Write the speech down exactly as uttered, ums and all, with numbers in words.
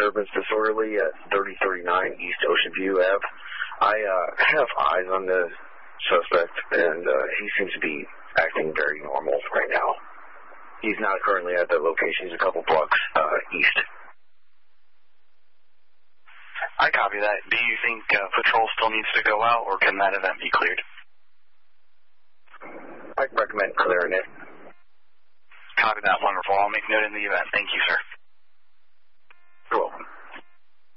disturbance disorderly at thirty thirty-nine East Ocean View Avenue. I uh, have eyes on the suspect, and uh, he seems to be acting very normal right now. He's not currently at that location. He's a couple blocks uh, east. I copy that. Do you think uh, patrol still needs to go out, or can that event be cleared? I'd recommend clearing it. Copy that. Wonderful. I'll make note in the event. Thank you, sir.